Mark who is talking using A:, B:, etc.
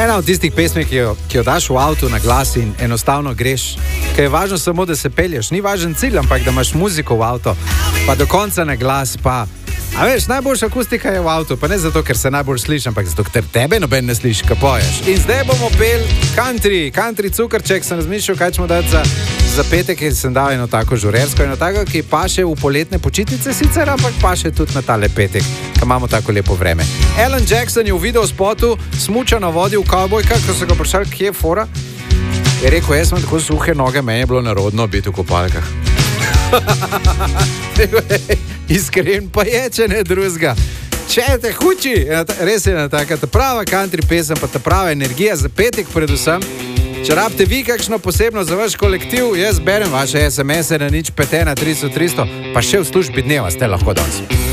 A: ena od tistih pesmi, ki jo daš v avtu na glas in enostavno greš. Ker je važno samo, da se pelješ. Ni važen cilj, ampak da imaš muziko v avto. Pa do konca na glas, pa... A veš, najboljša akustika je v avtu, pa ne zato, ker se najbolj sliši, ampak zato, ker tebe noben ne sliši, ko poješ. In zdaj bomo pel country cukrček, sem razmišljal, kaj ćemo dati za petek, ker sem dal eno tako žurersko, eno tako, ki paše v poletne počitnice sicer, ampak paše tudi na tale petek, ko imamo tako lepo vreme. Alan Jackson je v videospotu smuča na vodi v kavbojkah, ko so ga vprašali, kje je fora, je rekel, jaz imam tako suhe noge, meni je bilo narodno biti v kopalkah. Iskren pa je, če ne drugega. Če te huči, res je ena taka ta prava country pesem, pa ta prava energija za petek predvsem. Če rabite vi kakšno posebno za vaš kolektiv, jaz berem vaše SMS-e na 051 300 300, pa še v službi dneva ste lahko danes.